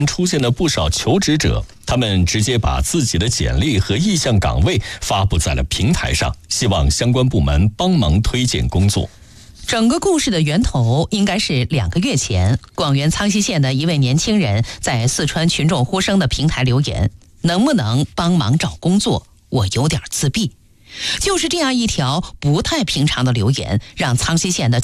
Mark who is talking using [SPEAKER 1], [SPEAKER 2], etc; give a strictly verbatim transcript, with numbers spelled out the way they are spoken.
[SPEAKER 1] 出现了不少求职者，他们直接把自己的简历和意向岗位发布在了平台上，希望相关部门帮忙推荐工作。
[SPEAKER 2] 整个故事的源头应该是两个月前，广元苍溪县的一位年轻人在四川群众呼声的平台留言：能不能帮忙找工作？我有点自闭。就是这样一条不太平常的留言，让苍溪县的